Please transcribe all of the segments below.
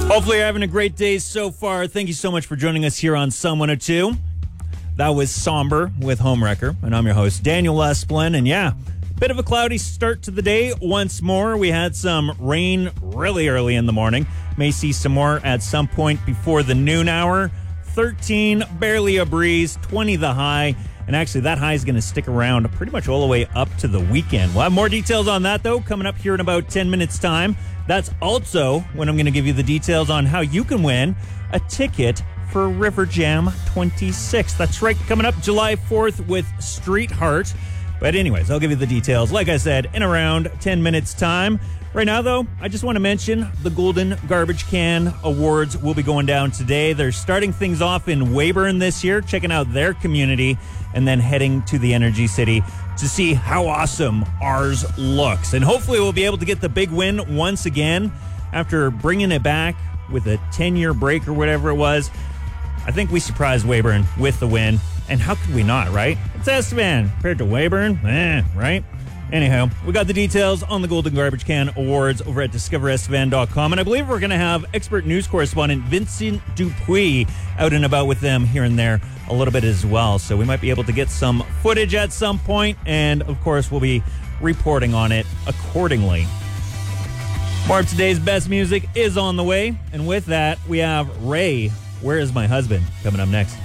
Hopefully you're having a great day so far. Thank you so much for joining us here on Sun 102. That was Somber with Homewrecker, and I'm your host, Daniel Esplin. And yeah, bit of a cloudy start to the day once more. We had some rain really early in the morning. May see some more at some point before the noon hour. 13, barely a breeze, 20 the high. And actually, that high is going to stick around pretty much all the way up to the weekend. We'll have more details on that, though, coming up here in about 10 minutes' time. That's also when I'm going to give you the details on how you can win a ticket for River Jam 26. That's right, coming up July 4th with Street Heart. But anyways, I'll give you the details, like I said, in around 10 minutes' time. Right now, though, I just want to mention the Golden Garbage Can Awards will be going down today. They're starting things off in Weyburn this year, checking out their community, and then heading to the Energy City to see how awesome ours looks. And hopefully we'll be able to get the big win once again after bringing it back with a 10-year break or whatever it was. I think we surprised Weyburn with the win. And how could we not, right? It's Estevan compared to Weyburn, right? Anyhow, we got the details on the Golden Garbage Can Awards over at discoverestevan.com. And I believe we're going to have expert news correspondent Vincent Dupuis out and about with them here and there a little bit as well. So we might be able to get some footage at some point. And, of course, we'll be reporting on it accordingly. More of today's best music is on the way. And with that, we have Ray, Where Is My Husband, coming up next.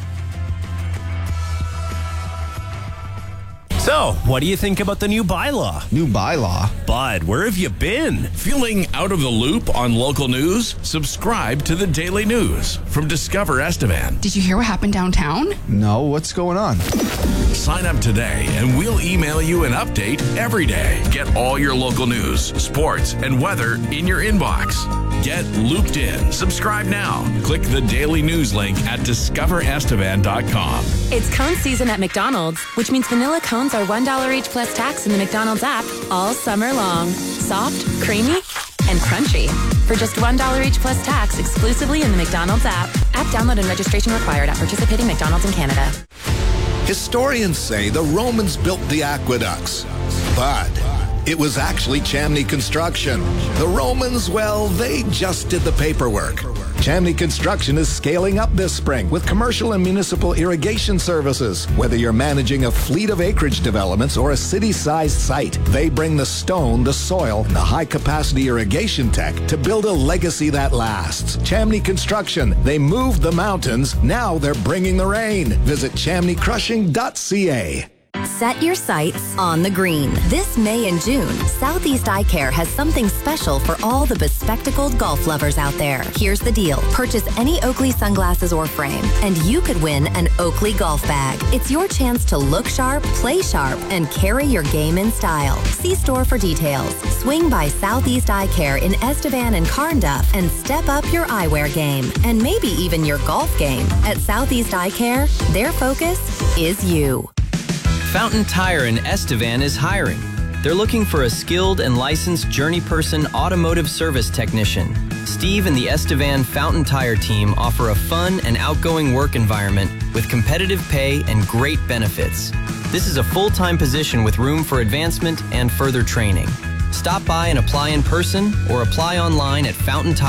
So, what do you think about the new bylaw? New bylaw? Bud, where have you been? Feeling out of the loop on local news? Subscribe to the Daily News from Discover Estevan. Did you hear what happened downtown? No, what's going on? Sign up today and we'll email you an update every day. Get all your local news, sports, and weather in your inbox. Get looped in. Subscribe now. Click the Daily News link at discoverestevan.com. It's cone season at McDonald's, which means vanilla cones are $1 each plus tax in the McDonald's app all summer long. Soft, creamy, and crunchy. For just $1 each plus tax exclusively in the McDonald's app. App download and registration required at participating McDonald's in Canada. Historians say the Romans built the aqueducts, but it was actually Chamney Construction. The Romans, well, they just did the paperwork. Chamney Construction is scaling up this spring with commercial and municipal irrigation services. Whether you're managing a fleet of acreage developments or a city-sized site, they bring the stone, the soil, and the high-capacity irrigation tech to build a legacy that lasts. Chamney Construction, they moved the mountains, now they're bringing the rain. Visit chamneycrushing.ca. Set your sights on the green. This May and June, Southeast Eye Care has something special for all the bespectacled golf lovers out there. Here's the deal. Purchase any Oakley sunglasses or frame, and you could win an Oakley golf bag. It's your chance to look sharp, play sharp, and carry your game in style. See store for details. Swing by Southeast Eye Care in Estevan and Carnduff and step up your eyewear game, and maybe even your golf game. At Southeast Eye Care, their focus is you. Fountain Tire in Estevan is hiring. They're looking for a skilled and licensed journey person automotive service technician. Steve and the Estevan Fountain Tire team offer a fun and outgoing work environment with competitive pay and great benefits. This is a full-time position with room for advancement and further training. Stop by and apply in person or apply online at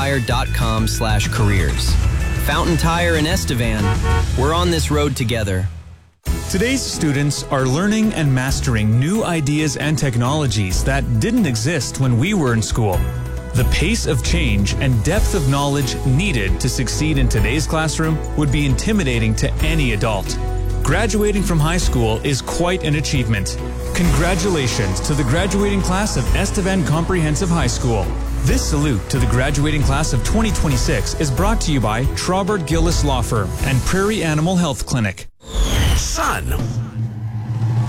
fountaintire.com/careers. Fountain Tire in Estevan. We're on this road together. Today's students are learning and mastering new ideas and technologies that didn't exist when we were in school. The pace of change and depth of knowledge needed to succeed in today's classroom would be intimidating to any adult. Graduating from high school is quite an achievement. Congratulations to the graduating class of Estevan Comprehensive High School. This salute to the graduating class of 2026 is brought to you by Traubert Gillis Law Firm and Prairie Animal Health Clinic. Sun